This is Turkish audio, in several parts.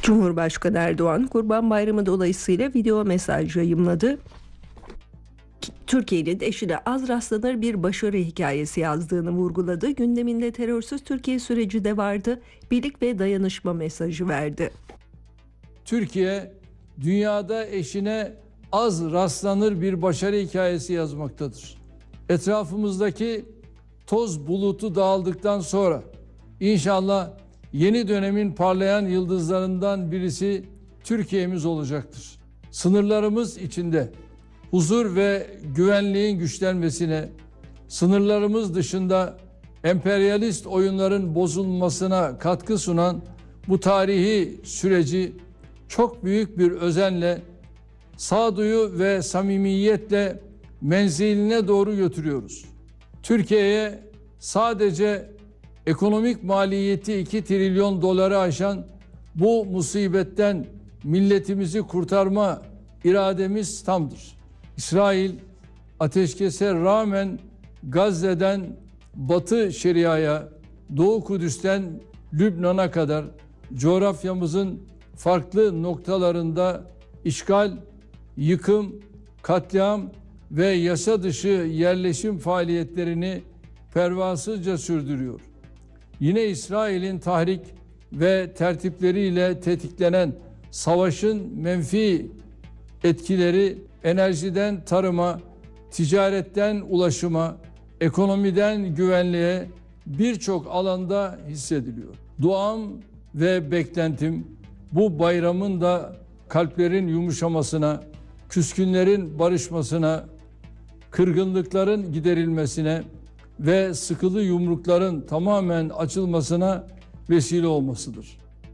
Cumhurbaşkanı Erdoğan, Kurban Bayramı dolayısıyla video mesaj yayımladı. Türkiye'nin eşine az rastlanır bir başarı hikayesi yazdığını vurguladı. Gündeminde terörsüz Türkiye süreci de vardı. Birlik ve dayanışma mesajı verdi. Türkiye, dünyada eşine az rastlanır bir başarı hikayesi yazmaktadır. Etrafımızdaki toz bulutu dağıldıktan sonra inşallah yeni dönemin parlayan yıldızlarından birisi Türkiye'miz olacaktır. Sınırlarımız içinde huzur ve güvenliğin güçlenmesine, sınırlarımız dışında emperyalist oyunların bozulmasına katkı sunan bu tarihi süreci çok büyük bir özenle, sağduyu ve samimiyetle menziline doğru götürüyoruz. Türkiye'ye sadece ekonomik maliyeti 2 trilyon doları aşan bu musibetten milletimizi kurtarma irademiz tamdır. İsrail ateşkese rağmen Gazze'den Batı Şeria'ya, Doğu Kudüs'ten Lübnan'a kadar coğrafyamızın farklı noktalarında işgal, yıkım, katliam ve yasa dışı yerleşim faaliyetlerini pervasızca sürdürüyor. Yine İsrail'in tahrik ve tertipleriyle tetiklenen savaşın menfi etkileri enerjiden tarıma, ticaretten ulaşıma, ekonomiden güvenliğe birçok alanda hissediliyor. Duam ve beklentim bu bayramın da kalplerin yumuşamasına, küskünlerin barışmasına, kırgınlıkların giderilmesine ve sıkılı yumrukların tamamen açılmasına vesile olmasıdır.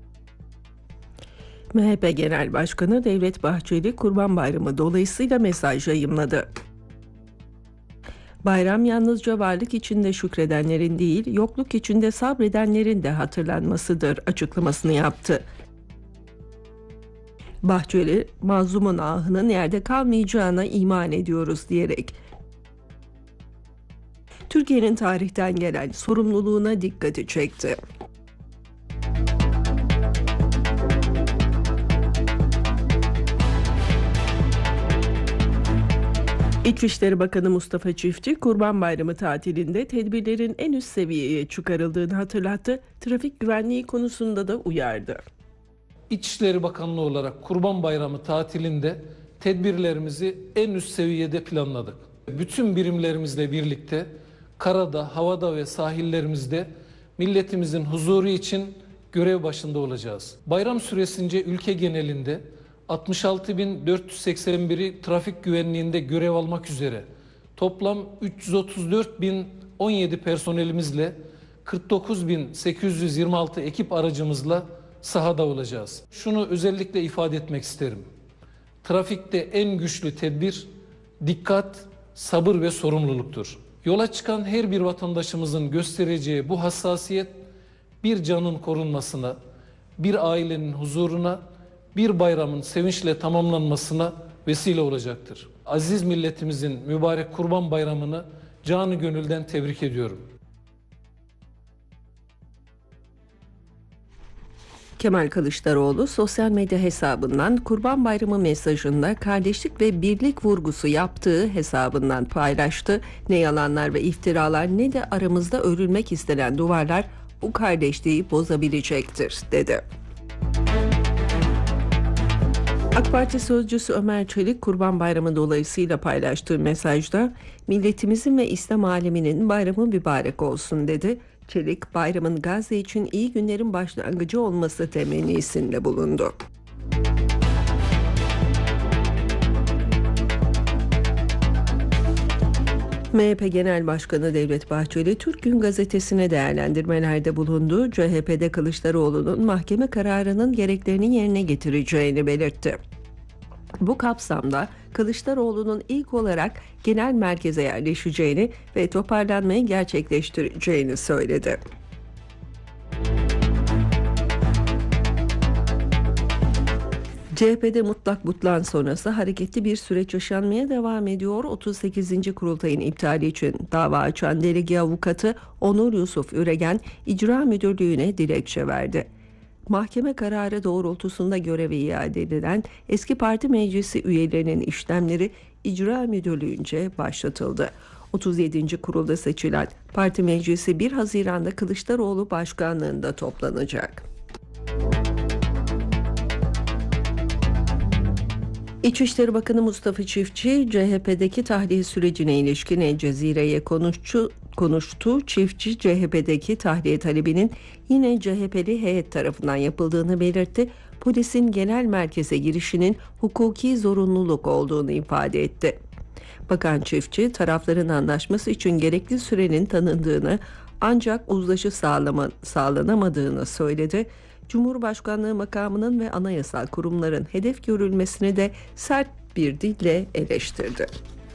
MHP Genel Başkanı Devlet Bahçeli, Kurban Bayramı dolayısıyla mesaj yayımladı. Bayram yalnızca varlık içinde şükredenlerin değil, yokluk içinde sabredenlerin de hatırlanmasıdır açıklamasını yaptı. Bahçeli, mazlumun ahının yerde kalmayacağına iman ediyoruz diyerek Türkiye'nin tarihten gelen sorumluluğuna dikkati çekti. İçişleri Bakanı Mustafa Çiftçi, Kurban Bayramı tatilinde tedbirlerin en üst seviyeye çıkarıldığını hatırlattı. Trafik güvenliği konusunda da uyardı. İçişleri Bakanlığı olarak Kurban Bayramı tatilinde tedbirlerimizi en üst seviyede planladık. Bütün birimlerimizle birlikte karada, havada ve sahillerimizde milletimizin huzuru için görev başında olacağız. Bayram süresince ülke genelinde 66.481'i trafik güvenliğinde görev almak üzere toplam 334.017 personelimizle 49.826 ekip aracımızla sahada olacağız. Şunu özellikle ifade etmek isterim. Trafikte en güçlü tedbir dikkat, sabır ve sorumluluktur. Yola çıkan her bir vatandaşımızın göstereceği bu hassasiyet bir canın korunmasına, bir ailenin huzuruna, bir bayramın sevinçle tamamlanmasına vesile olacaktır. Aziz milletimizin mübarek Kurban Bayramı'nı canı gönülden tebrik ediyorum. Kemal Kılıçdaroğlu sosyal medya hesabından Kurban Bayramı mesajında kardeşlik ve birlik vurgusu yaptığı hesabından paylaştı. Ne yalanlar ve iftiralar ne de aramızda örülmek istenen duvarlar bu kardeşliği bozabilecektir, dedi. AK Parti sözcüsü Ömer Çelik, Kurban Bayramı dolayısıyla paylaştığı mesajda milletimizin ve İslam aleminin bayramı mübarek olsun, dedi. Çelik, bayramın Gazze için iyi günlerin başlangıcı olması temennisinde bulundu. MHP Genel Başkanı Devlet Bahçeli, Türk Gün Gazetesi'ne değerlendirmelerde bulundu. CHP'de Kılıçdaroğlu'nun mahkeme kararının gereklerini yerine getireceğini belirtti. Bu kapsamda Kılıçdaroğlu'nun ilk olarak genel merkeze yerleşeceğini ve toparlanmayı gerçekleştireceğini söyledi. CHP'de mutlak butlan sonrası hareketli bir süreç yaşanmaya devam ediyor. 38. kurultayın iptali için dava açan delege avukatı Onur Yusuf Üregen, İcra Müdürlüğü'ne dilekçe verdi. Mahkeme kararı doğrultusunda göreve iade edilen eski parti meclisi üyelerinin işlemleri İcra Müdürlüğü'nce başlatıldı. 37. kurulda seçilen parti meclisi 1 Haziran'da Kılıçdaroğlu başkanlığında toplanacak. İçişleri Bakanı Mustafa Çiftçi, CHP'deki tahliye sürecine ilişkin El Cezire'ye konuştu. Çiftçi, CHP'deki tahliye talebinin yine CHP'li heyet tarafından yapıldığını belirtti. Polisin genel merkeze girişinin hukuki zorunluluk olduğunu ifade etti. Bakan Çiftçi, tarafların anlaşması için gerekli sürenin tanındığını ancak uzlaşı sağlanamadığını söyledi. Cumhurbaşkanlığı makamının ve anayasal kurumların hedef görülmesini de sert bir dille eleştirdi.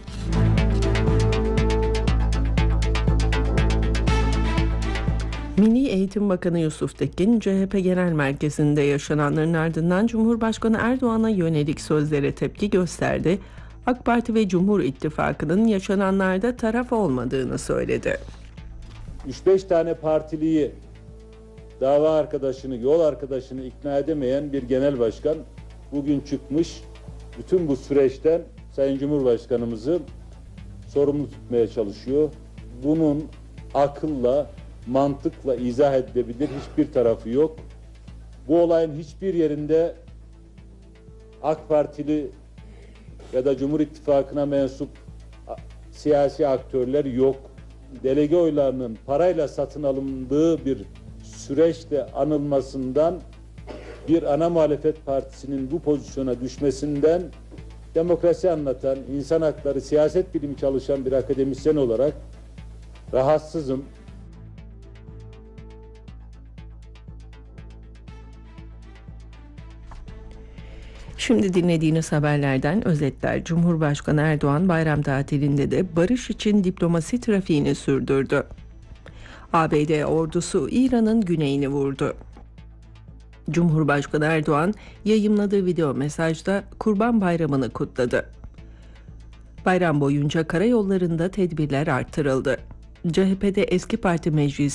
Milli Eğitim Bakanı Yusuf Tekin, CHP Genel Merkezi'nde yaşananların ardından Cumhurbaşkanı Erdoğan'a yönelik sözlere tepki gösterdi. AK Parti ve Cumhur İttifakı'nın yaşananlarda taraf olmadığını söyledi. 3-5 tane partiliyi, dava arkadaşını, yol arkadaşını ikna edemeyen bir genel başkan bugün çıkmış, bütün bu süreçten Sayın Cumhurbaşkanımızı sorumlu tutmaya çalışıyor. Bunun akılla, mantıkla izah edilebilir hiçbir tarafı yok. Bu olayın hiçbir yerinde AK Partili ya da Cumhur İttifakı'na mensup siyasi aktörler yok. Delege oylarının parayla satın alındığı bir süreçte anılmasından, bir ana muhalefet partisinin bu pozisyona düşmesinden demokrasi anlatan, insan hakları, siyaset bilimi çalışan bir akademisyen olarak rahatsızım. Şimdi dinlediğiniz haberlerden özetler. Cumhurbaşkanı Erdoğan bayram tatilinde de barış için diplomasi trafiğini sürdürdü. ABD ordusu İran'ın güneyini vurdu. Cumhurbaşkanı Erdoğan yayımladığı video mesajda Kurban Bayramı'nı kutladı. Bayram boyunca karayollarında tedbirler artırıldı. CHP'de eski parti meclisi